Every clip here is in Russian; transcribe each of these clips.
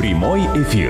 Прямой эфир.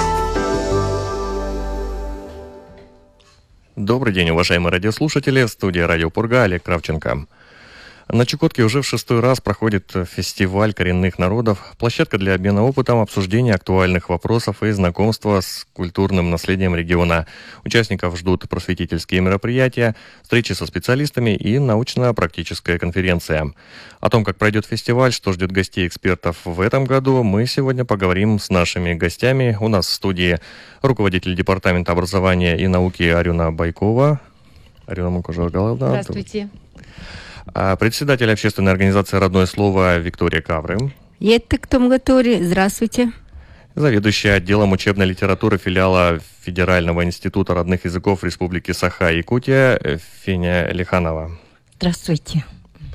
Добрый день, уважаемые радиослушатели. Студия «Радио Пурга», Олег Кравченко. На Чукотке уже в 6-й раз проходит фестиваль коренных народов, площадка для обмена опытом, обсуждения актуальных вопросов и знакомства с культурным наследием региона. Участников ждут просветительские мероприятия, встречи со специалистами и научно-практическая конференция. О том, как пройдет фестиваль, что ждет гостей и экспертов в этом году, мы сегодня поговорим с нашими гостями. У нас в студии руководитель департамента образования и науки Арюна Байкова. Арюна Мукожаргаловна. Здравствуйте. Председатель общественной организации «Родное слово» Виктория Кавры. Здравствуйте. Заведующая отделом учебной литературы филиала Федерального института родных языков Республики Саха-Якутия Феня Лиханова. Здравствуйте.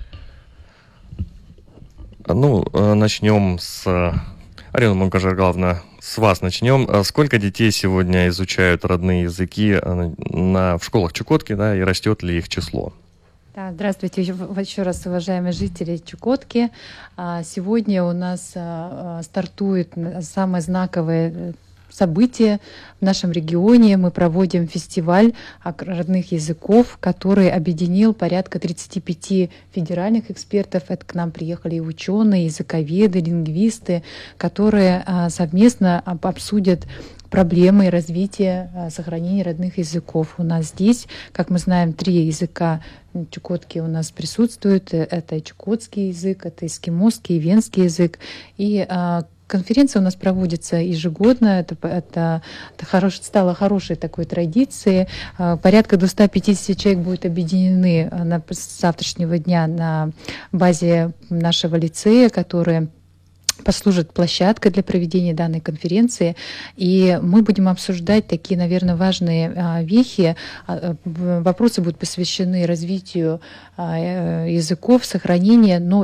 Начнем с... Арина Мукожаргаловна, с вас начнем. Сколько детей сегодня изучают родные языки в школах Чукотки, и растет ли их число? Здравствуйте еще раз, уважаемые жители Чукотки. Сегодня у нас стартует самое знаковое событие в нашем регионе. Мы проводим фестиваль родных языков, который объединил порядка 35 федеральных экспертов. Это к нам приехали и ученые, языковеды, лингвисты, которые совместно обсудят проблемы развития, сохранения родных языков. У нас здесь, как мы знаем, 3 языка Чукотки у нас присутствуют. Это чукотский язык, это эскимосский и венский язык. И конференция у нас проводится ежегодно. Это стало хорошей такой традицией. Порядка до 150 человек будут объединены с завтрашнего дня на базе нашего лицея, которые послужит площадкой для проведения данной конференции. И мы будем обсуждать такие, наверное, важные вехи. Вопросы будут посвящены развитию языков, сохранению, но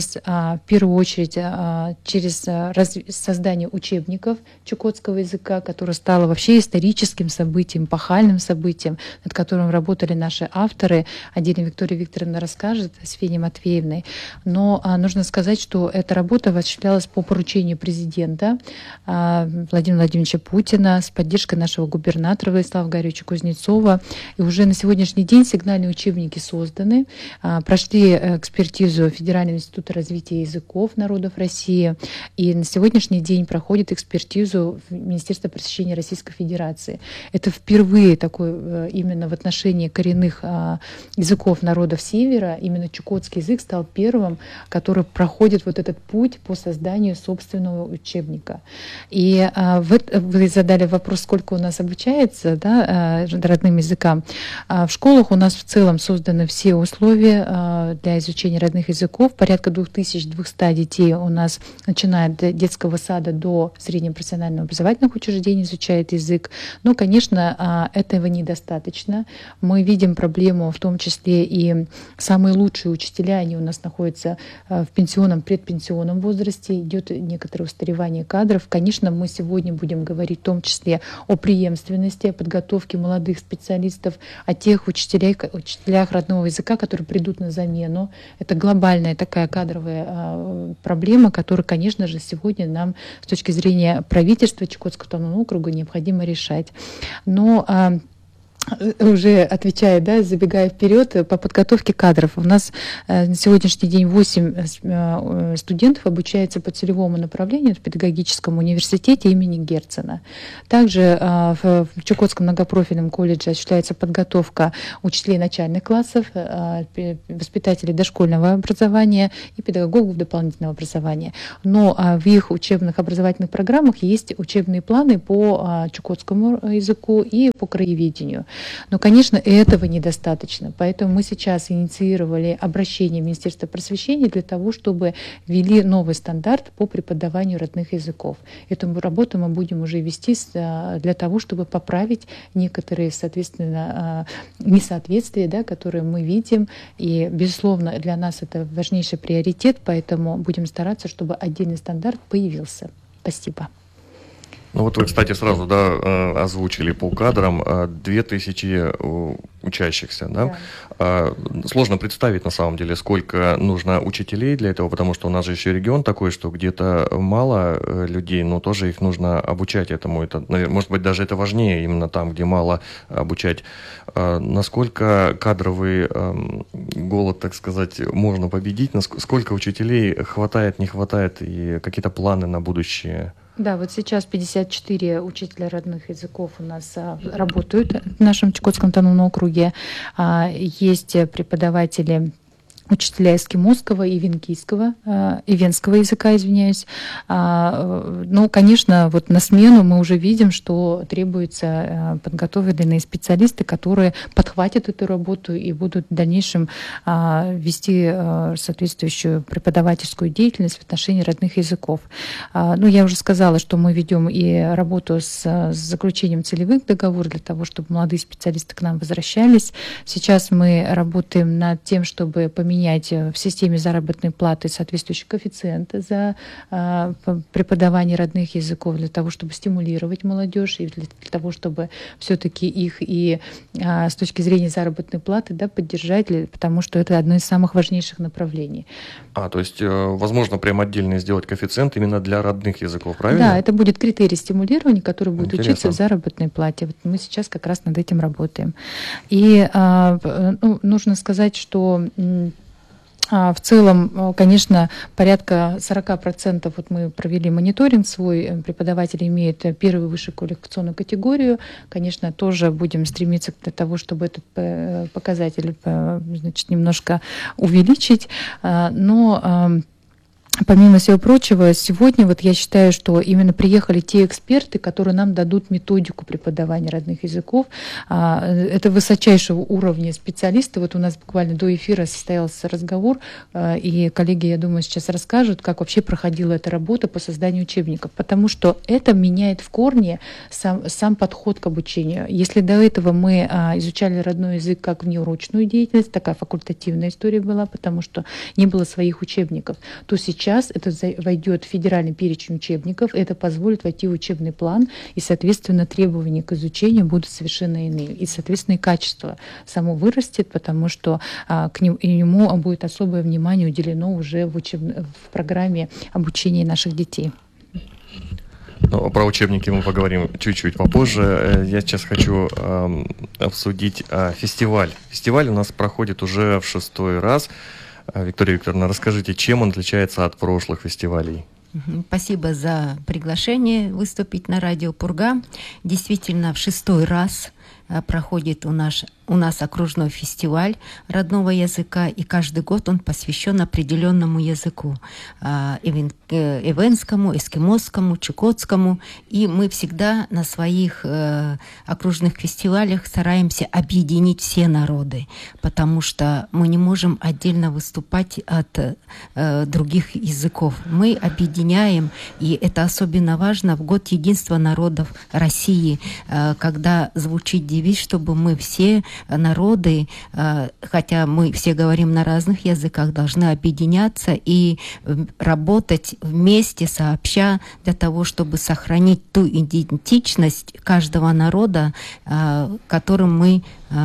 в первую очередь, через создание учебников чукотского языка, которое стало вообще историческим событием, эпохальным событием, над которым работали наши авторы. Отдельно Виктория Викторовна расскажет с Феней Матвеевной. Но нужно сказать, что эта работа осуществлялась по поручению президента Владимира Владимировича Путина с поддержкой нашего губернатора Владислава Григорьевича Кузнецова. И уже на сегодняшний день сигнальные учебники созданы, прошли экспертизу Федерального института развития языков народов России, и на сегодняшний день проходит экспертизу Министерства просвещения Российской Федерации. Это впервые такое именно в отношении коренных языков народов Севера. Именно чукотский язык стал первым, который проходит вот этот путь по созданию собственного учебника. И вы задали вопрос, сколько у нас обучается родным языкам. В школах у нас в целом созданы все условия для изучения родных языков. Порядка 2200 детей у нас, начиная от детского сада до среднепрофессионального образовательных учреждений, изучает язык. Но, конечно, этого недостаточно. Мы видим проблему, в том числе и самые лучшие учителя, они у нас находятся в пенсионном, предпенсионном возрасте, идет некоторое устаревание кадров. Конечно, мы сегодня будем говорить в том числе о преемственности, о подготовке молодых специалистов, о тех учителях родного языка, которые придут на замену. Это глобальная такая кадровая проблема, которую, конечно же, сегодня нам с точки зрения правительства Чукотского автономного округа необходимо решать. Но уже отвечая, забегая вперед, по подготовке кадров. У нас на сегодняшний день 8 студентов обучаются по целевому направлению в педагогическом университете имени Герцена. Также в Чукотском многопрофильном колледже осуществляется подготовка учителей начальных классов, воспитателей дошкольного образования и педагогов дополнительного образования. Но в их учебных образовательных программах есть учебные планы по чукотскому языку и по краеведению. Но, конечно, этого недостаточно. Поэтому мы сейчас инициировали обращение в Министерство просвещения для того, чтобы ввели новый стандарт по преподаванию родных языков. Эту работу мы будем уже вести для того, чтобы поправить некоторые, соответственно, несоответствия, которые мы видим. И, безусловно, для нас это важнейший приоритет, поэтому будем стараться, чтобы отдельный стандарт появился. Спасибо. Ну вот вы, кстати, сразу озвучили по кадрам 2000 учащихся. Да? Сложно представить, на самом деле, сколько нужно учителей для этого, потому что у нас же еще регион такой, что где-то мало людей, но тоже их нужно обучать этому. Это, может быть, даже это важнее именно там, где мало обучать. Насколько кадровый голод, так сказать, можно победить? Сколько учителей хватает, не хватает, и какие-то планы на будущее? Да, вот сейчас 54 учителя родных языков у нас работают в нашем Чукотском автономном округе. Есть преподаватели, учителя эскимосского и венского языка, извиняюсь. Ну, конечно, вот на смену мы уже видим, что требуются подготовленные специалисты, которые подхватят эту работу и будут в дальнейшем вести соответствующую преподавательскую деятельность в отношении родных языков. Ну, я уже сказала, что мы ведем и работу с заключением целевых договоров для того, чтобы молодые специалисты к нам возвращались. Сейчас мы работаем над тем, чтобы поменять в системе заработной платы соответствующий коэффициент за преподавание родных языков для того, чтобы стимулировать молодежь и для того, чтобы все-таки их и с точки зрения заработной платы поддержать, потому что это одно из самых важнейших направлений. То есть, возможно, прям отдельно сделать коэффициент именно для родных языков, правильно? Да, это будет критерий стимулирования, который будет учиться в заработной плате. Вот мы сейчас как раз над этим работаем. И нужно сказать, что в целом, конечно, порядка 40%, вот мы провели мониторинг свой, преподаватели имеют первую высшую квалификационную категорию. Конечно, тоже будем стремиться к тому, чтобы этот показатель, значит, немножко увеличить, но помимо всего прочего, сегодня вот я считаю, что именно приехали те эксперты, которые нам дадут методику преподавания родных языков. Это высочайшего уровня специалисты. Вот у нас буквально до эфира состоялся разговор, и коллеги, я думаю, сейчас расскажут, как вообще проходила эта работа по созданию учебников, потому что это меняет в корне сам подход к обучению. Если до этого мы изучали родной язык как внеурочную деятельность, такая факультативная история была, потому что не было своих учебников, то сейчас это войдет в федеральный перечень учебников, это позволит войти в учебный план, и, соответственно, требования к изучению будут совершенно иные. И, соответственно, и качество само вырастет, потому что к нему будет особое внимание уделено уже в программе обучения наших детей. Ну, про учебники мы поговорим чуть-чуть попозже. Я сейчас хочу обсудить фестиваль. Фестиваль у нас проходит уже в 6-й раз. Виктория Викторовна, расскажите, чем он отличается от прошлых фестивалей? Спасибо за приглашение выступить на радио Пурга. Действительно, в 6-й раз проходит у нас окружной фестиваль родного языка, и каждый год он посвящен определенному языку, эвенскому, эскимосскому, чукотскому, и мы всегда на своих окружных фестивалях стараемся объединить все народы, потому что мы не можем отдельно выступать от других языков. Мы объединяем, и это особенно важно в год единства народов России, когда звучит девиз, чтобы мы все народы, хотя мы все говорим на разных языках, должны объединяться и работать вместе, сообща, для того, чтобы сохранить ту идентичность каждого народа, которым мы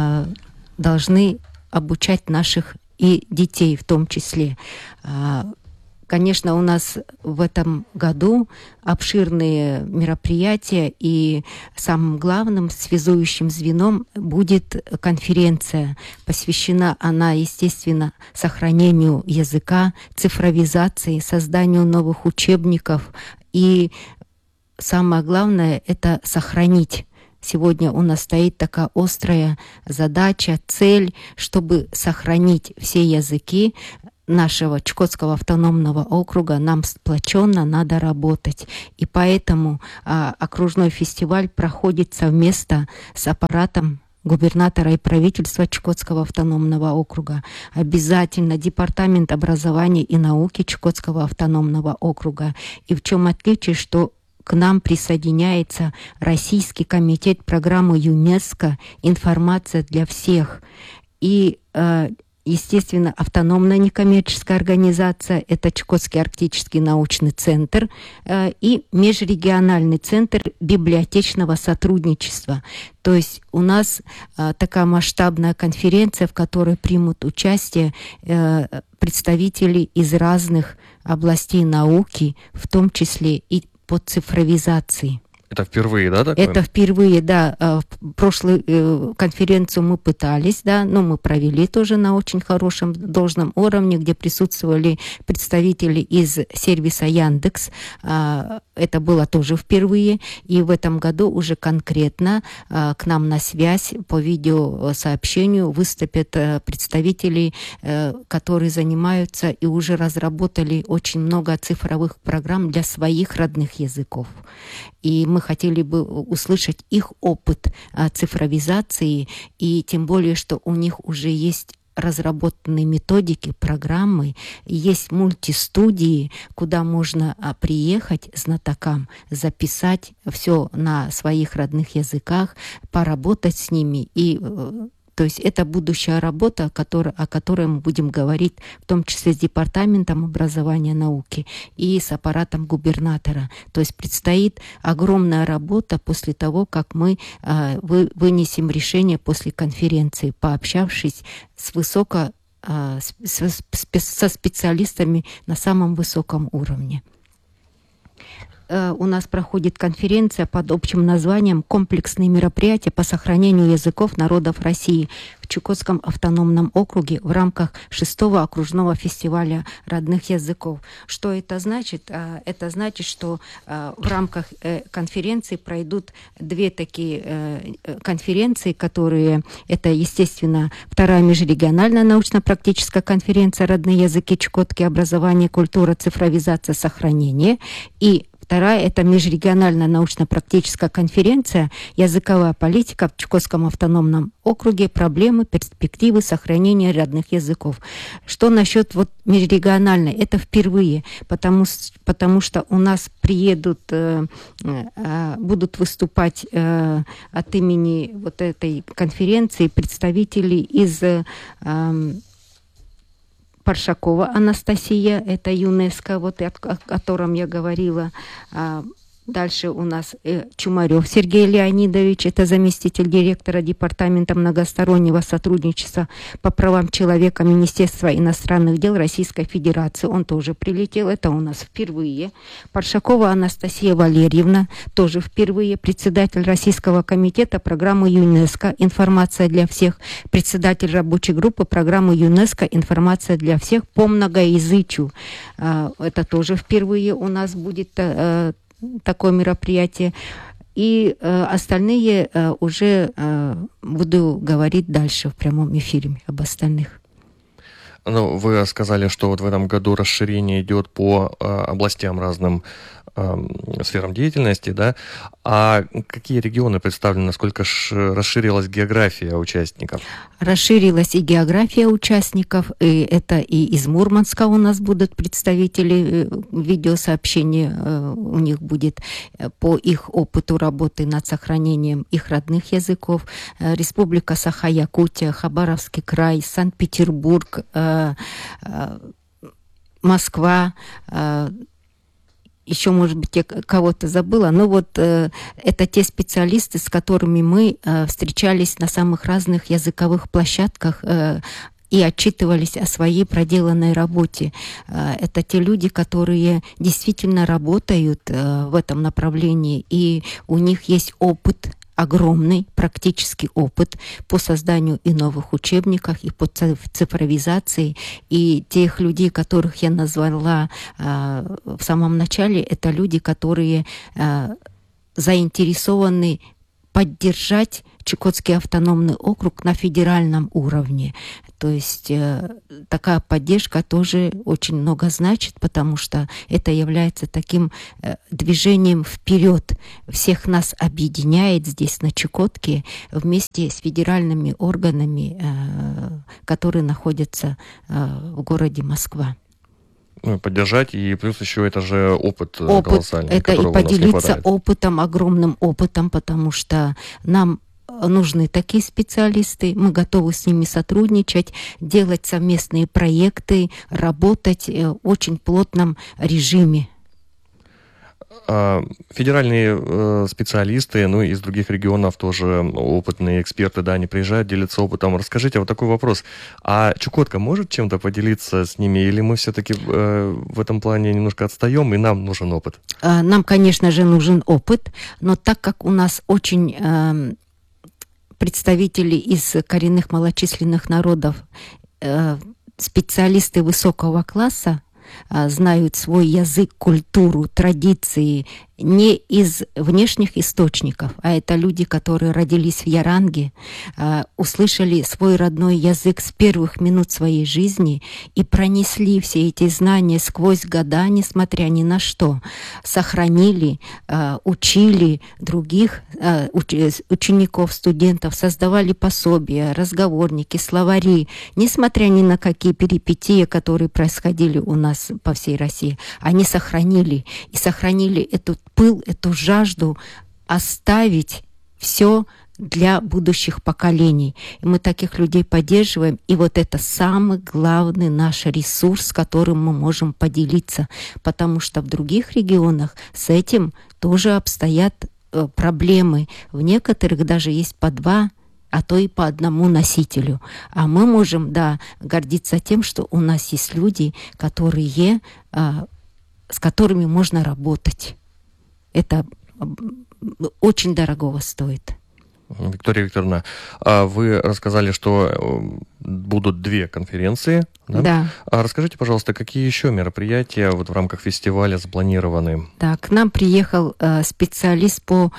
должны обучать наших и детей в том числе. Конечно, у нас в этом году обширные мероприятия, и самым главным связующим звеном будет конференция. Посвящена она, естественно, сохранению языка, цифровизации, созданию новых учебников. И самое главное — это сохранить. Сегодня у нас стоит такая острая задача, цель, чтобы сохранить все языки нашего Чукотского автономного округа. Нам сплоченно надо работать. И поэтому окружной фестиваль проходит совместно с аппаратом губернатора и правительства Чукотского автономного округа. Обязательно Департамент образования и науки Чукотского автономного округа. И в чем отличие, что к нам присоединяется Российский комитет программы ЮНЕСКО «Информация для всех». И естественно, автономная некоммерческая организация, это Чукотский арктический научный центр и межрегиональный центр библиотечного сотрудничества. То есть у нас такая масштабная конференция, в которой примут участие представители из разных областей науки, в том числе и по цифровизации. Это впервые, да, такое? Это впервые, да. Прошлую конференцию мы пытались, да, но мы провели тоже на очень хорошем, должном уровне, где присутствовали представители из сервиса Яндекс. Это было тоже впервые. И в этом году уже конкретно к нам на связь по видеосообщению выступят представители, которые занимаются и уже разработали очень много цифровых программ для своих родных языков. И мы хотели бы услышать их опыт цифровизации, и тем более, что у них уже есть разработанные методики, программы, есть мультистудии, куда можно приехать знатокам, записать все на своих родных языках, поработать с ними. И то есть это будущая работа, о которой мы будем говорить, в том числе с Департаментом образования и науки и с аппаратом губернатора. То есть предстоит огромная работа после того, как мы вынесем решение после конференции, пообщавшись со специалистами на самом высоком уровне. У нас проходит конференция под общим названием «Комплексные мероприятия по сохранению языков народов России» в Чукотском автономном округе в рамках 6-го окружного фестиваля родных языков. Что это значит? Это значит, что в рамках конференции пройдут две такие конференции, которые, это, естественно, вторая межрегиональная научно-практическая конференция «Родные языки Чукотки. Образование, культура, цифровизация, сохранение» и вторая – это межрегиональная научно-практическая конференция «Языковая политика в Чукотском автономном округе. Проблемы, перспективы сохранения родных языков». Что насчет межрегиональной? Это впервые, потому что у нас будут выступать от имени этой конференции представители из Паршакова Анастасия, это ЮНЕСКО, о котором я говорила. Дальше у нас Чумарев Сергей Леонидович, это заместитель директора Департамента многостороннего сотрудничества по правам человека Министерства иностранных дел Российской Федерации. Он тоже прилетел, это у нас впервые. Паршакова Анастасия Валерьевна, тоже впервые, председатель Российского комитета программы ЮНЕСКО «Информация для всех», председатель рабочей группы программы ЮНЕСКО «Информация для всех» по многоязычию. Это тоже впервые у нас будет такое мероприятие. И остальные уже буду говорить дальше в прямом эфире об остальных. Ну, вы сказали, что в этом году расширение идет по областям разным, сферам деятельности, да? А какие регионы представлены, насколько расширилась география участников? Расширилась и география участников, и это и из Мурманска у нас будут представители, видеосообщения у них будет по их опыту работы над сохранением их родных языков. Республика Саха-Якутия, Хабаровский край, Санкт-Петербург, Москва, еще, может быть, я кого-то забыла, но это те специалисты, с которыми мы встречались на самых разных языковых площадках и отчитывались о своей проделанной работе. Это те люди, которые действительно работают в этом направлении, и у них есть опыт, огромный практический опыт по созданию и новых учебников, и по цифровизации. И тех людей, которых я назвала в самом начале, это люди, которые заинтересованы поддержать Чукотский автономный округ на федеральном уровне. То есть такая поддержка тоже очень много значит, потому что это является таким движением вперед. Всех нас объединяет здесь, на Чукотке, вместе с федеральными органами, которые находятся в городе Москва. Поддержать, и плюс еще это же опыт колоссальный. Это и поделиться опытом, огромным опытом, потому что нам нужны такие специалисты, мы готовы с ними сотрудничать, делать совместные проекты, работать в очень плотном режиме. Федеральные специалисты, ну и из других регионов тоже опытные эксперты, да, они приезжают, делятся опытом. Расскажите, вот такой вопрос. А Чукотка может чем-то поделиться с ними, или мы все-таки в этом плане немножко отстаем, и нам нужен опыт? Нам, конечно же, нужен опыт, но так как у нас очень представители из коренных малочисленных народов, специалисты высокого класса, знают свой язык, культуру, традиции не из внешних источников, а это люди, которые родились в Яранге, услышали свой родной язык с первых минут своей жизни и пронесли все эти знания сквозь года, несмотря ни на что, сохранили, учили других учеников, студентов, создавали пособия, разговорники, словари, несмотря ни на какие перипетии, которые происходили у нас по всей России, они сохранили эту пыл, эту жажду оставить все для будущих поколений. И мы таких людей поддерживаем. И вот это самый главный наш ресурс, которым мы можем поделиться. Потому что в других регионах с этим тоже обстоят проблемы. В некоторых даже есть по 2, а то и по 1 носителю. А мы можем, да, гордиться тем, что у нас есть люди, которые, с которыми можно работать. Это очень дорогого стоит. Виктория Викторовна, вы рассказали, что будут 2 конференции. Да? Да. Расскажите, пожалуйста, какие еще мероприятия вот в рамках фестиваля запланированы? Да, к нам приехал специалист по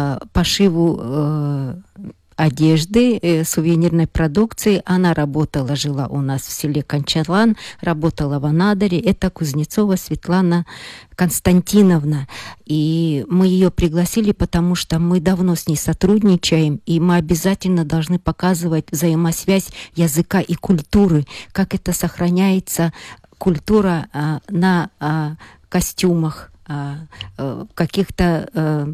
пошиву одежды, сувенирной продукции. Она жила у нас в селе Кончалан, работала в Анадыре. Это Кузнецова Светлана Константиновна. И мы ее пригласили, потому что мы давно с ней сотрудничаем, и мы обязательно должны показывать взаимосвязь языка и культуры, как это сохраняется, культура на костюмах, каких-то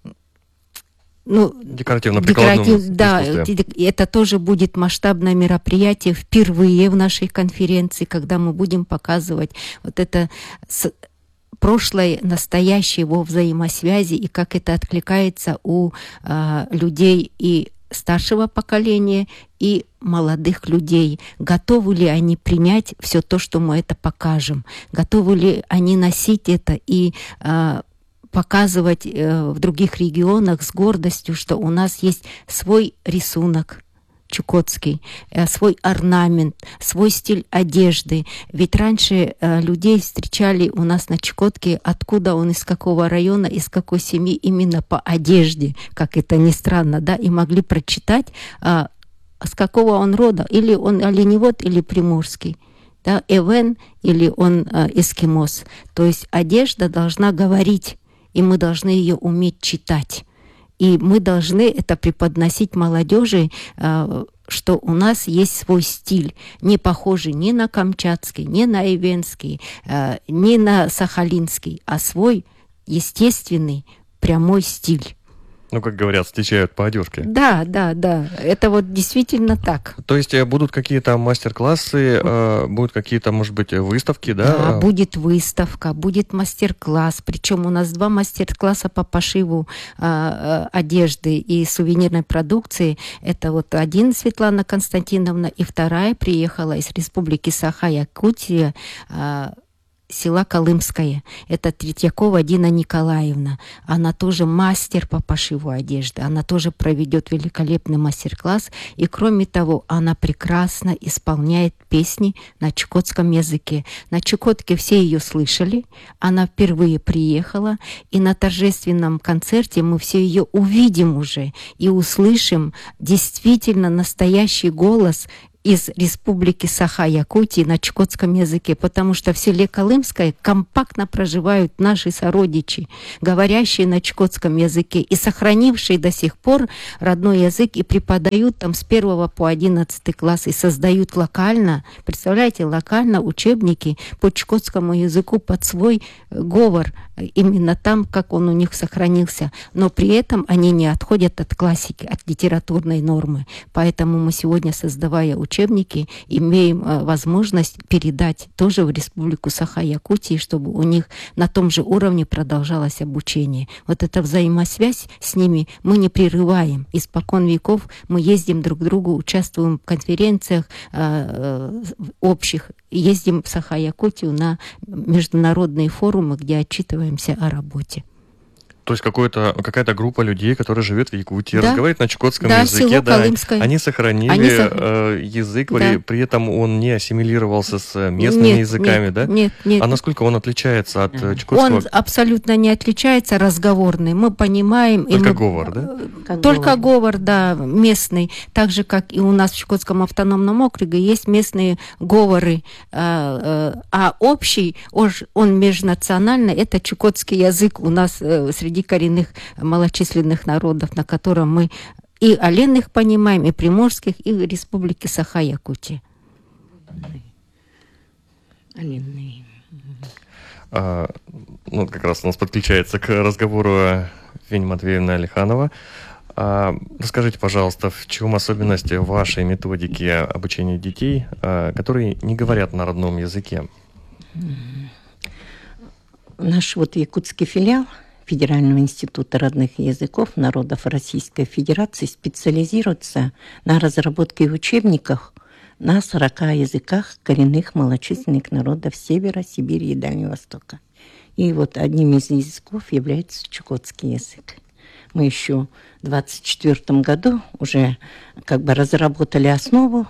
декоративно-прикладном да, искусстве. это тоже будет масштабное мероприятие впервые в нашей конференции, когда мы будем показывать вот это прошлое, настоящее во взаимосвязи, и как это откликается у людей и старшего поколения, и молодых людей. Готовы ли они принять все то, что мы это покажем? Готовы ли они носить это и показывать в других регионах с гордостью, что у нас есть свой рисунок чукотский, свой орнамент, свой стиль одежды. Ведь раньше людей встречали у нас на Чукотке, откуда он, из какого района, из какой семьи, именно по одежде, как это ни странно, да, и могли прочитать, с какого он рода, или он оленевод, или приморский. Да, эвен, или он эскимос. То есть одежда должна говорить, и мы должны ее уметь читать. И мы должны это преподносить молодежи, что у нас есть свой стиль, не похожий ни на камчатский, ни на эвенский, ни на сахалинский, а свой естественный прямой стиль. Ну, как говорят, отличают по одежке. Да. Это вот действительно так. То есть будут какие-то мастер-классы, будут какие-то, может быть, выставки, да? Да, будет выставка, будет мастер-класс. Причем у нас 2 мастер-класса по пошиву одежды и сувенирной продукции. Это вот один Светлана Константиновна, и вторая приехала из Республики Саха-Якутия, села Колымское. Это Третьякова Дина Николаевна. Она тоже мастер по пошиву одежды. Она тоже проведет великолепный мастер-класс. И кроме того, она прекрасно исполняет песни на чукотском языке. На Чукотке все ее слышали. Она впервые приехала. И на торжественном концерте мы все ее увидим уже и услышим действительно настоящий голос из республики Саха-Якутии на чукотском языке, потому что в селе Колымское компактно проживают наши сородичи, говорящие на чукотском языке и сохранившие до сих пор родной язык и преподают там с 1 по 11 класс и создают локально, представляете, локально учебники по чукотскому языку под свой говор, именно там, как он у них сохранился. Но при этом они не отходят от классики, от литературной нормы. Поэтому мы сегодня, создавая учебники, имеем возможность передать тоже в республику Саха-Якутии, чтобы у них на том же уровне продолжалось обучение. Вот эта взаимосвязь с ними мы не прерываем. Испокон веков мы ездим друг к другу, участвуем в конференциях общих, ездим в Саха-Якутию на международные форумы, где отчитываемся о работе. То есть какая-то группа людей, которая живет в Якутии, да, разговаривает на чукотском да, языке, село да, Колымское. Они сохранили язык, да. При этом он не ассимилировался с местными языками, да? Нет. А насколько он отличается от чукотского? Он абсолютно не отличается, разговорный. Мы понимаем... Только говор, да? Только говор, да, местный. Так же, как и у нас в Чукотском автономном округе есть местные говоры. А общий, он межнациональный, это чукотский язык у нас среди коренных малочисленных народов, на котором мы и оленных понимаем, и приморских, и республики Саха-Якутия. Оленные. Как раз у нас подключается к разговору Феня Матвеевна Алиханова. Расскажите, пожалуйста, в чем особенность вашей методики обучения детей, которые не говорят на родном языке? Наш якутский филиал Федерального института родных языков народов Российской Федерации специализируется на разработке учебников на 40 языках коренных малочисленных народов Севера, Сибири и Дальнего Востока. И одним из языков является чукотский язык. Мы еще в 2024 году уже разработали основу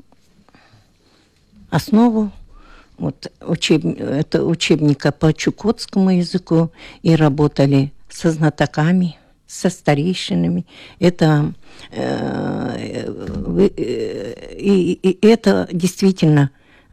учебника по чукотскому языку и работали со знатоками, со старейшинами. Это действительно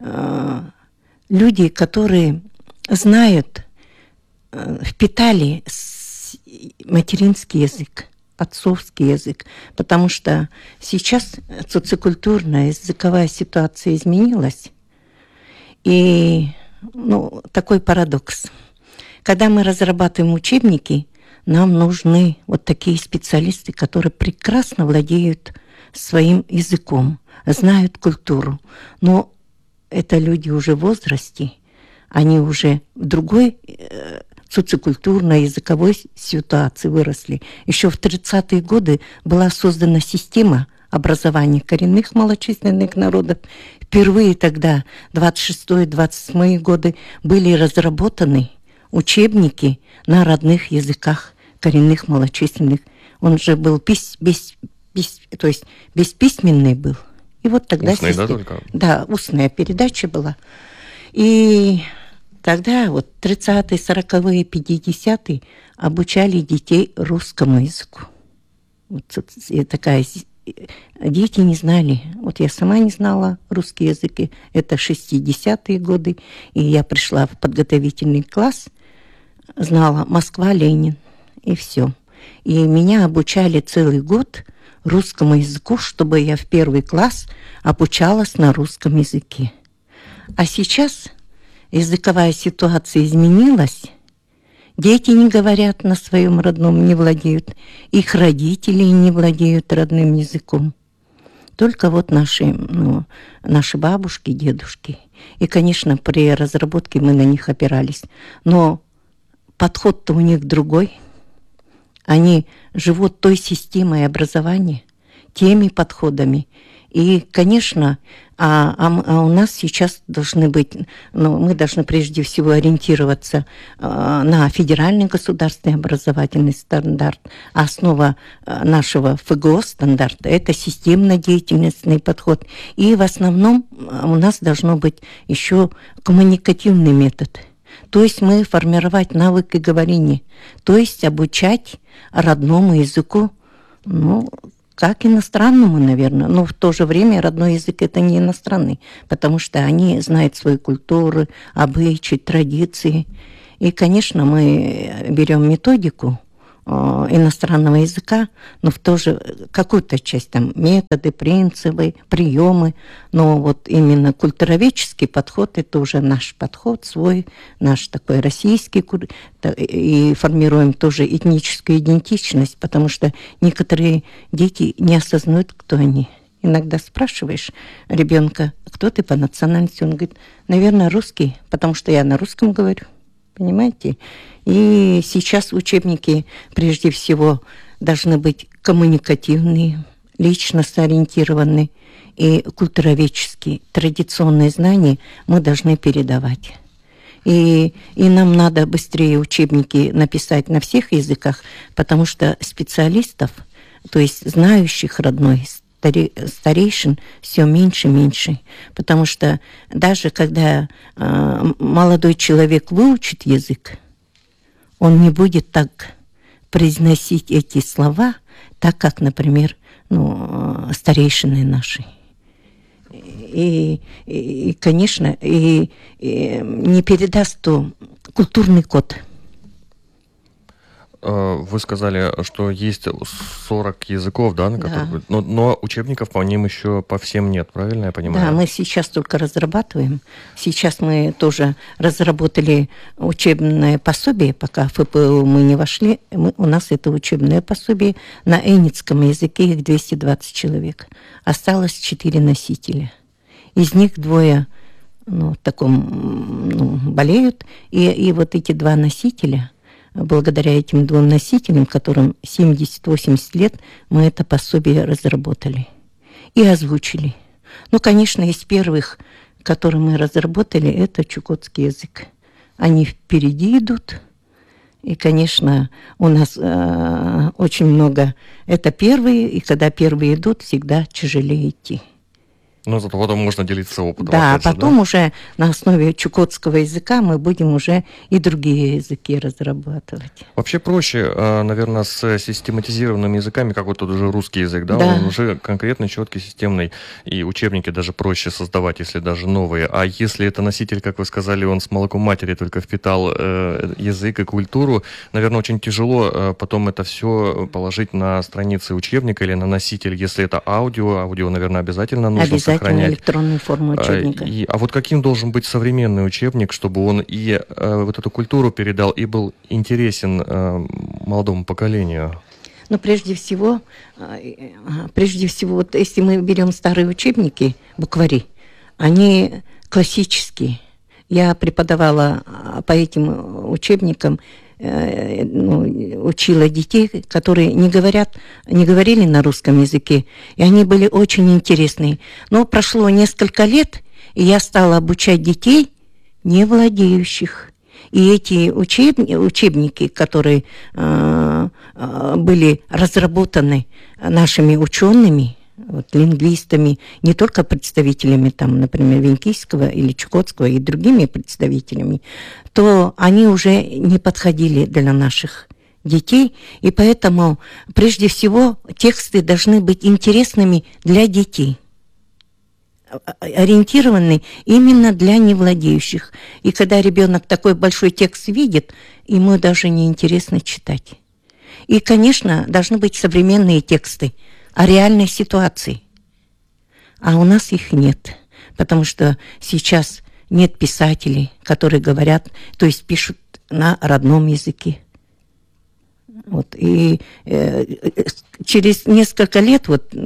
люди, которые знают, впитали материнский язык, отцовский язык, потому что сейчас социокультурная языковая ситуация изменилась. И такой парадокс. Когда мы разрабатываем учебники, нам нужны такие специалисты, которые прекрасно владеют своим языком, знают культуру. Но это люди уже в возрасте, они уже в другой социокультурной языковой ситуации выросли. Еще в 30-е годы была создана система образования коренных малочисленных народов. Впервые тогда, 26-28 годы, были разработаны учебники на родных языках коренных малочисленных. Он же был бесписьменный был. И тогда... Устная, да, только? Да, устная передача была. И тогда 30-е, 40-е, 50-е обучали детей русскому языку. Дети не знали. Я сама не знала русский язык. Это 60-е годы. И я пришла в подготовительный класс, знала Москва, Ленин, и все. И меня обучали целый год русскому языку, чтобы я в первый класс обучалась на русском языке. А сейчас языковая ситуация изменилась. Дети не говорят на своем родном, не владеют. Их родители не владеют родным языком. Только наши бабушки, дедушки. И, конечно, при разработке мы на них опирались. Но подход-то у них другой. Они живут той системой образования, теми подходами. И, конечно, у нас сейчас должны быть, мы должны прежде всего ориентироваться на федеральный государственный образовательный стандарт. Основа нашего ФГО стандарта – это системно-деятельностный подход. И в основном у нас должно быть еще коммуникативный метод. То есть мы формировать навыки говорения, то есть обучать родному языку, как иностранному, наверное, но в то же время родной язык это не иностранный, потому что они знают свою культуру, обычаи, традиции. И, конечно, мы берем методику иностранного языка, но в то же какую-то часть там методы, принципы, приемы, но вот именно культуроведческий подход это уже наш подход свой, наш такой российский, и формируем тоже этническую идентичность, потому что некоторые дети не осознают, кто они. Иногда спрашиваешь ребенка, кто ты по национальности, он говорит, наверное, русский, потому что я на русском говорю. Понимаете? И сейчас учебники, прежде всего, должны быть коммуникативные, личностно ориентированные и культуроведческие. Традиционные знания мы должны передавать. И нам надо быстрее учебники написать на всех языках, потому что специалистов, то есть знающих родной, старейшин все меньше и меньше. Потому что даже когда молодой человек выучит язык, он не будет так произносить эти слова, так как, например, старейшины наши. И конечно, не передаст то культурный код. Вы сказали, что есть 40 языков, да, на которых... Но учебников по ним еще по всем нет, правильно я понимаю? Да, мы сейчас только разрабатываем. Сейчас мы тоже разработали учебное пособие, пока в ФПУ мы не вошли. У нас это учебное пособие на энницком языке, их 220 человек. Осталось 4 носителя. Из них 2 болеют, и вот эти 2 носителя... Благодаря этим 2 носителям, которым 70-80 лет, мы это пособие разработали и озвучили. Конечно, из первых, которые мы разработали, это чукотский язык. Они впереди идут. И, конечно, у нас очень много... Это первые, и когда первые идут, всегда тяжелее идти. Но зато потом можно делиться опытом. Да, потом уже на основе чукотского языка мы будем уже и другие языки разрабатывать. Вообще проще, наверное, с систематизированными языками, как вот тот уже русский язык, да? Он уже конкретный, четкий, системный, и учебники даже проще создавать, если даже новые. А если это носитель, как вы сказали, он с молоком матери только впитал язык и культуру, наверное, очень тяжело потом это все положить на страницы учебника или на носитель, если это аудио, наверное, обязательно нужно сохранять. Электронную форму учебника. А вот каким должен быть современный учебник, чтобы он и вот эту культуру передал, и был интересен молодому поколению? Прежде всего, вот если мы берем старые учебники, буквари, они классические. Я преподавала по этим учебникам, учила детей, которые не говорили на русском языке, и они были очень интересные. Но прошло несколько лет, и я стала обучать детей, не владеющих. И эти учебники, которые были разработаны нашими учеными, лингвистами, не только представителями, там, например, венкийского или чукотского и другими представителями, то они уже не подходили для наших детей. И поэтому, прежде всего, тексты должны быть интересными для детей, ориентированы именно для невладеющих. И когда ребенок такой большой текст видит, ему даже не интересно читать. И, конечно, должны быть современные тексты о реальной ситуации. А у нас их нет, потому что сейчас нет писателей, которые говорят, то есть пишут на родном языке. И через несколько лет,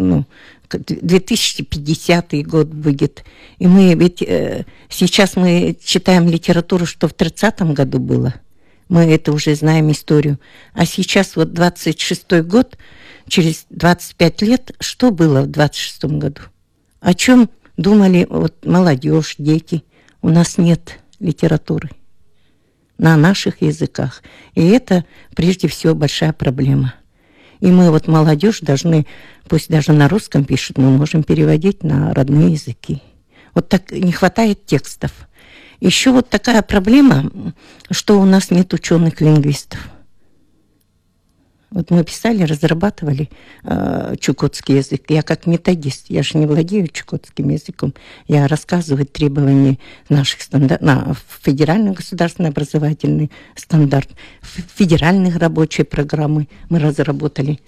2050 год будет, и сейчас мы читаем литературу, что в 30-м году было. Мы это уже знаем историю. А сейчас 26-й год, через 25 лет, что было в 26-м году? О чем думали молодежь, дети? У нас нет литературы на наших языках. И это, прежде всего, большая проблема. И мы молодежь должны, пусть даже на русском пишут, мы можем переводить на родные языки. Так не хватает текстов. Еще такая проблема, что у нас нет ученых-лингвистов. Вот мы писали, разрабатывали чукотский язык. Я как методист, я же не владею чукотским языком. Я рассказываю требования наших стандартов, федеральный государственный образовательный стандарт, федеральных рабочие программы мы разработали.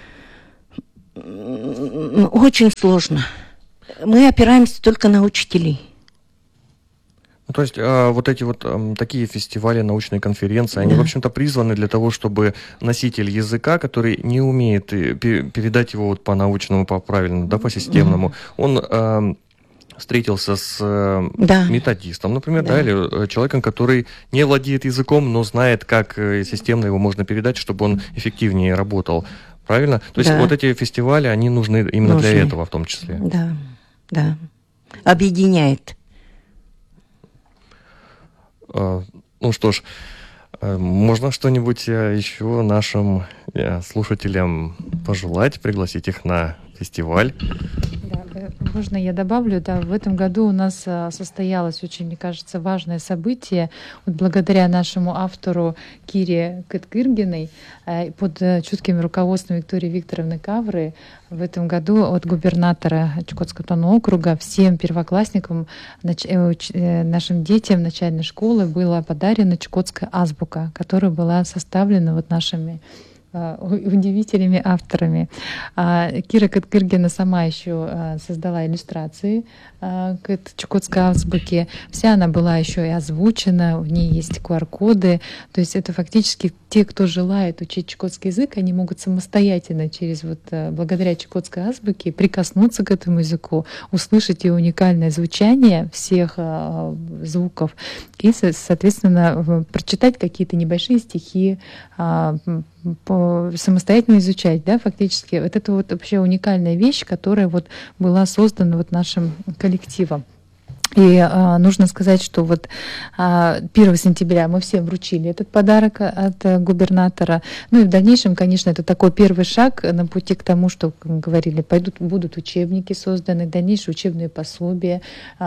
Очень сложно. Мы опираемся только на учителей. Ну, то есть вот эти вот такие фестивали, научные конференции, они, в общем-то, призваны для того, чтобы носитель языка, который не умеет передать его вот по-научному, по-правильному, да, по-системному, он встретился с методистом, например, да, или человеком, который не владеет языком, но знает, как системно его можно передать, чтобы он эффективнее работал. Правильно? То есть вот эти фестивали, они нужны именно для этого в том числе. Да. Объединяет. Ну что ж, можно что-нибудь еще нашим слушателям пожелать, пригласить их на фестиваль? Да, можно я добавлю? Да, в этом году у нас состоялось очень, мне кажется, важное событие. Вот благодаря нашему автору Кире Кыткыргиной под чутким руководством Виктории Викторовны Кавры в этом году от губернатора Чукотского округа всем первоклассникам, нашим детям начальной школы была подарена чукотская азбука, которая была составлена вот нашими удивительными авторами. Кира Кыткыргина сама еще создала иллюстрации к чукотской азбуке. Вся она была еще и озвучена, в ней есть QR-коды. То есть это фактически те, кто желает учить чукотский язык, они могут самостоятельно благодаря чукотской азбуке прикоснуться к этому языку, услышать его уникальное звучание всех звуков и, соответственно, прочитать какие-то небольшие стихи, самостоятельно изучать, да, фактически. Вот это вот вообще уникальная вещь, которая вот была создана вот нашим коллективом. И нужно сказать, что вот 1 сентября мы всем вручили этот подарок от губернатора. Ну и в дальнейшем, конечно, это такой первый шаг на пути к тому, что, как мы говорили, будут учебники созданы, дальнейшие учебные пособия,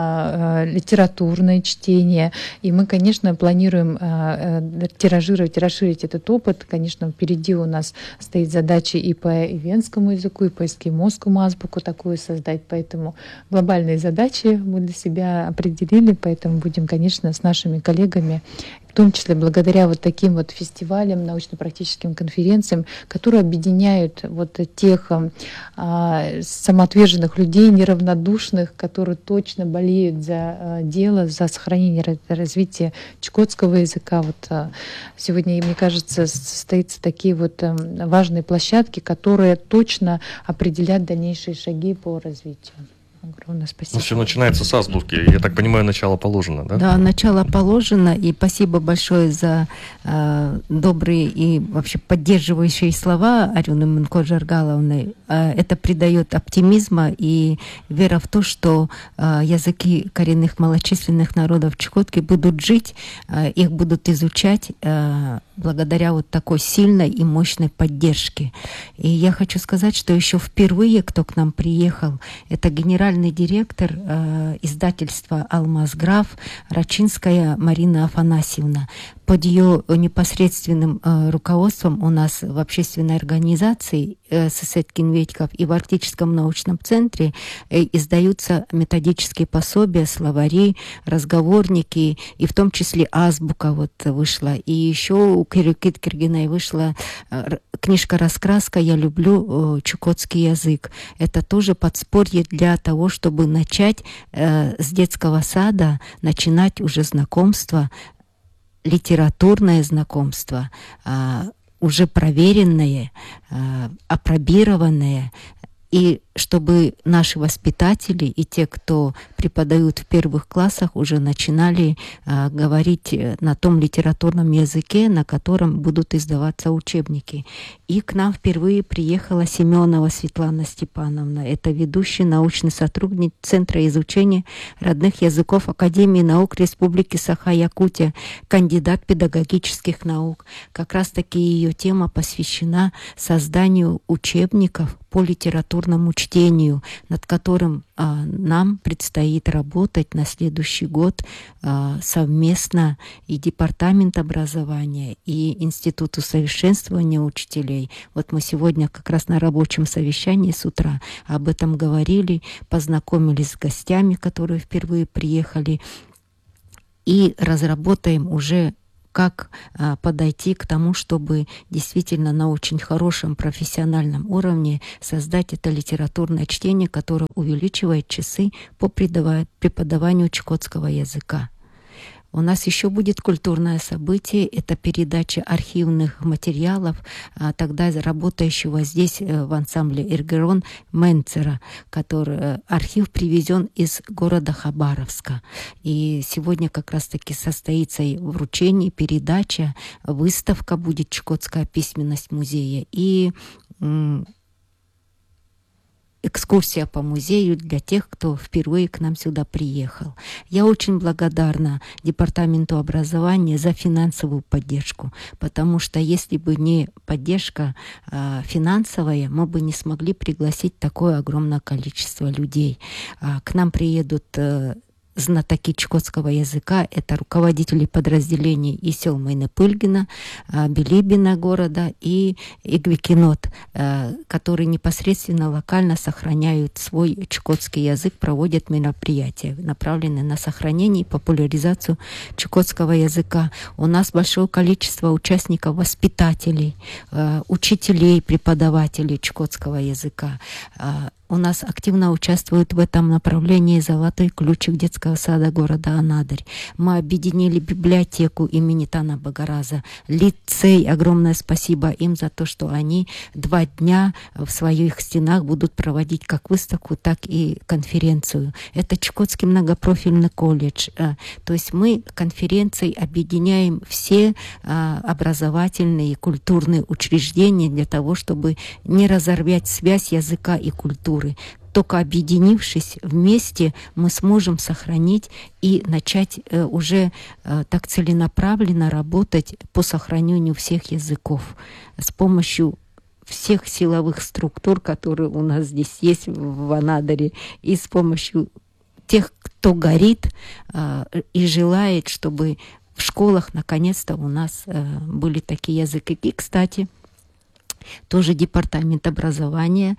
литературное чтение. И мы, конечно, планируем тиражировать и расширить этот опыт. Конечно, впереди у нас стоит задача и по ивенскому языку, и по эскимосскому азбуку такую создать. Поэтому глобальные задачи мы для себя определили, поэтому будем, конечно, с нашими коллегами, в том числе благодаря вот таким вот фестивалям, научно-практическим конференциям, которые объединяют вот тех самоотверженных людей, неравнодушных, которые точно болеют за дело, за сохранение и развитие чукотского языка. Вот сегодня, мне кажется, состоятся такие вот важные площадки, которые точно определят дальнейшие шаги по развитию. Огромное спасибо. Все начинается с азбуки. Я так понимаю, начало положено, да? Да, начало положено. И спасибо большое за добрые и вообще поддерживающие слова Арюны Мунко-Жаргаловны. Это придает оптимизма и вера в то, что языки коренных малочисленных народов Чукотки будут жить, их будут изучать благодаря вот такой сильной и мощной поддержке. И я хочу сказать, что еще впервые, кто к нам приехал, это генеральный директор издательства «Алмазграф» Рачинская Марина Афанасьевна. Под ее непосредственным руководством у нас в общественной организации Сысеткин Ветьков и в Арктическом научном центре издаются методические пособия, словари, разговорники, и в том числе азбука вот вышла. И еще у Киры Кыткыргиной вышла книжка-раскраска «Я люблю чукотский язык». Это тоже подспорье для того, чтобы начать с детского сада, начинать уже знакомство, литературное знакомство, уже проверенное, апробированное, и чтобы наши воспитатели и те, кто преподают в первых классах, уже начинали говорить на том литературном языке, на котором будут издаваться учебники. И к нам впервые приехала Семенова Светлана Степановна. Это ведущий научный сотрудник Центра изучения родных языков Академии наук Республики Саха-Якутия, кандидат педагогических наук. Как раз-таки ее тема посвящена созданию учебников по литературному чтению, над которым нам предстоит работать на следующий год совместно и Департамент образования, и Институт усовершенствования учителей. Вот мы сегодня как раз на рабочем совещании с утра об этом говорили, познакомились с гостями, которые впервые приехали, и разработаем уже, как подойти к тому, чтобы действительно на очень хорошем профессиональном уровне создать это литературное чтение, которое увеличивает часы по преподаванию чукотского языка. У нас еще будет культурное событие, это передача архивных материалов тогда работающего здесь в ансамбле «Эргерон» Менцера, который архив привезен из города Хабаровска. И сегодня как раз-таки состоится и вручение, передача, выставка будет «Чукотская письменность» музея и экскурсия по музею для тех, кто впервые к нам сюда приехал. Я очень благодарна Департаменту образования за финансовую поддержку, потому что если бы не поддержка финансовая, мы бы не смогли пригласить такое огромное количество людей. К нам приедут знатоки чукотского языка, это руководители подразделений и сел Майнепыльгина, Билибина города и Игвикинот, которые непосредственно локально сохраняют свой чукотский язык, проводят мероприятия, направленные на сохранение и популяризацию чукотского языка. У нас большое количество участников, воспитателей, учителей, преподавателей чукотского языка. У нас активно участвуют в этом направлении «Золотой ключик» детского сада города Анадырь. Мы объединили библиотеку имени Тана Багараза, лицей. Огромное спасибо им за то, что они 2 дня в своих стенах будут проводить как выставку, так и конференцию. Это Чукотский многопрофильный колледж. То есть мы конференцией объединяем все образовательные и культурные учреждения для того, чтобы не разорвать связь языка и культуры. Только объединившись вместе, мы сможем сохранить и начать уже так целенаправленно работать по сохранению всех языков с помощью всех силовых структур, которые у нас здесь есть в Анадыре, и с помощью тех, кто горит и желает, чтобы в школах наконец-то у нас были такие языки. И, кстати, тоже Департамент образования,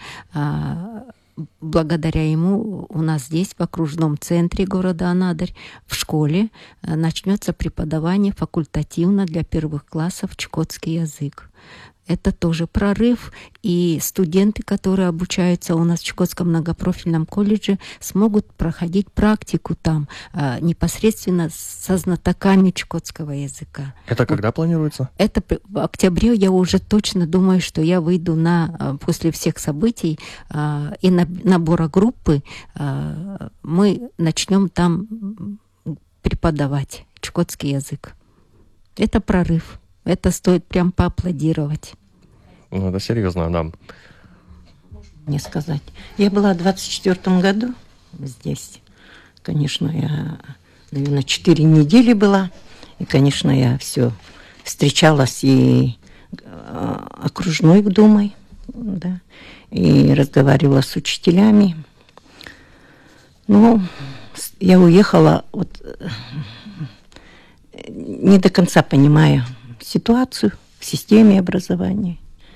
благодаря ему у нас здесь, в окружном центре города Анадырь, в школе начнется преподавание факультативно для первых классов чукотский язык. Это тоже прорыв, и студенты, которые обучаются у нас в Чукотском многопрофильном колледже, смогут проходить практику там непосредственно со знатоками чукотского языка. Это когда планируется? Это в октябре. Я уже точно думаю, что я выйду после всех событий и набора группы, мы начнем там преподавать чукотский язык. Это прорыв. Это стоит прям поаплодировать. Ну, это серьезно, да. Мне сказать. Я была в 24 году здесь. Конечно, я, наверное, 4 недели была. И, конечно, я все встречалась и окружной думой, да, и разговаривала с учителями. Ну, я уехала не до конца понимая ситуацию в системе образования.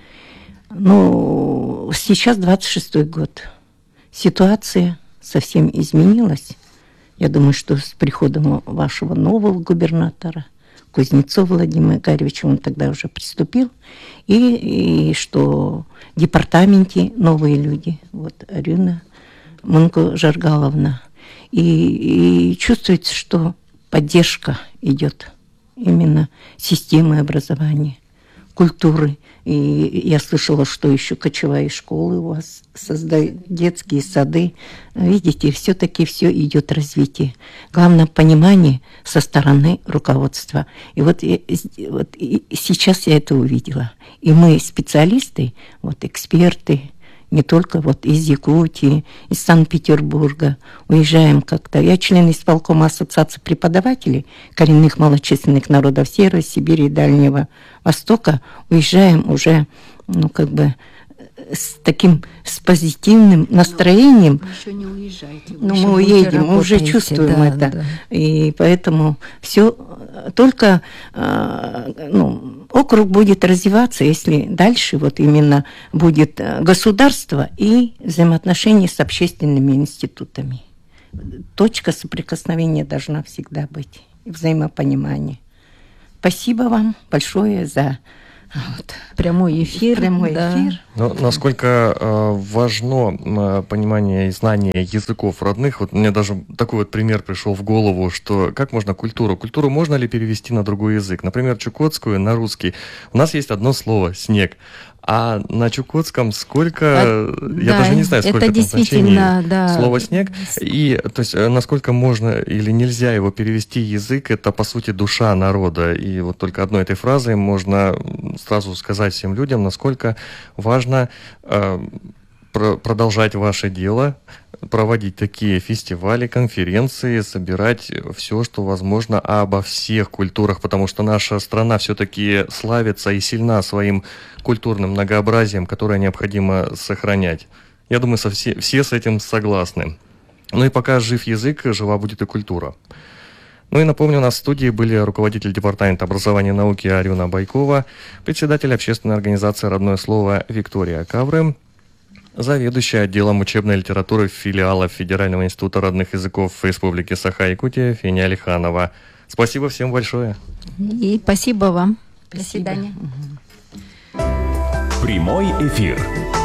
Но сейчас 26-й год. Ситуация совсем изменилась. Я думаю, что с приходом вашего нового губернатора, Кузнецова Владимира Игоревича, он тогда уже приступил, и что в департаменте новые люди, Арина Мунко Жаргаловна, и чувствуется, что поддержка идет именно системы образования, культуры. И я слышала, что еще кочевые школы у вас создают, детские сады. Видите, все-таки все идет развитие. Главное понимание со стороны руководства. И сейчас я это увидела. И мы специалисты, эксперты, не только из Якутии, из Санкт-Петербурга. Уезжаем как-то. Я член исполкома Ассоциации преподавателей коренных малочисленных народов Северной Сибири и Дальнего Востока. Уезжаем уже, с позитивным настроением. Вы еще не уезжаете. Ну, мы уедем, мы уже чувствуем это. Да. И поэтому все только округ будет развиваться, если дальше вот именно будет государство и взаимоотношения с общественными институтами. Точка соприкосновения должна всегда быть, взаимопонимание. Спасибо вам большое за прямой эфир. Но насколько важно понимание и знание языков родных? Вот мне даже такой вот пример пришел в голову, что как можно культуру? Культуру можно ли перевести на другой язык? Например, чукотскую на русский. У нас есть одно слово «снег». А на чукотском сколько... Я даже не знаю, сколько это действительно, слова «снег». И, то есть, насколько можно или нельзя его перевести язык, это, по сути, душа народа. И вот только одной этой фразой можно сразу сказать всем людям, насколько важно продолжать ваше дело, проводить такие фестивали, конференции, собирать все, что возможно обо всех культурах, потому что наша страна все-таки славится и сильна своим культурным многообразием, которое необходимо сохранять. Я думаю, все с этим согласны. Ну и пока жив язык, жива будет и культура. Ну и напомню, у нас в студии были руководитель департамента образования и науки Арюна Байкова, председатель общественной организации «Родное слово» Виктория Кавры, заведующая отделом учебной литературы филиала Федерального института родных языков Республики Саха-Якутия Феня Алиханова. Спасибо всем большое. И спасибо вам. Спасибо. До свидания. Прямой эфир